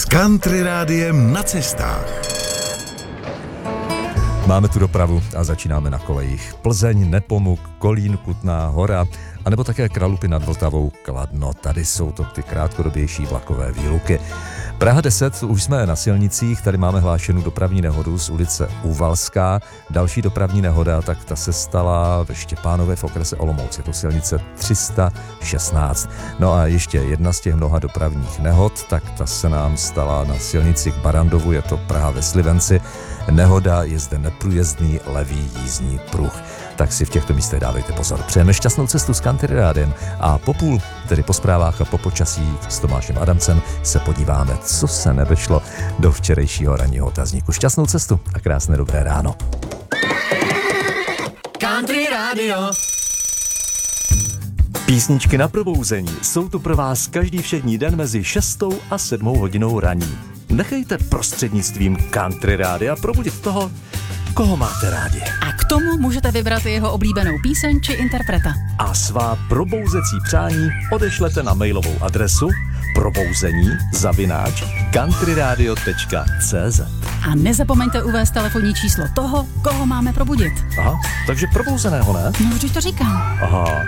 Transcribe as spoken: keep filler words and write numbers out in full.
Country rádiem na cestách. Máme tu dopravu a začínáme na kolejích. Plzeň, Nepomuk, Kolín, Kutná Hora, anebo také Kralupy nad Vltavou, Kladno. Tady jsou to ty krátkodobější vlakové výluky. Praha deset, už jsme na silnicích, tady máme hlášenou dopravní nehodu z ulice Úvalská. Další dopravní nehoda, tak ta se stala ve Štěpánově v okrese Olomouc, je to silnice tři sta šestnáct. No a ještě jedna z těch mnoha dopravních nehod, tak ta se nám stala na silnici k Barandovu, je to Praha ve Slivenci. Nehoda, je zde neprůjezdný levý jízdní pruh. Tak si v těchto místech dávejte pozor. Přejeme šťastnou cestu s Country rádiem a po půl, tedy po zprávách a po počasí s Tomášem Adamcem, se podíváme, co se nevešlo do včerejšího ranního otazníku. Šťastnou cestu a krásné dobré ráno. Country rádio. Písničky na probouzení jsou tu pro vás každý všední den mezi šestou a sedmou hodinou raní. Nechejte prostřednictvím Country rádia probudit toho, koho máte rádi. A k tomu můžete vybrat jeho oblíbenou píseň či interpreta. A svá probouzecí přání odešlete na mailovou adresu probouzení zavináč countryradio tečka cé zet. A nezapomeňte uvést telefonní číslo toho, koho máme probudit. Aha, takže probouzeného, ne? No, vždyť to říkám. Aha.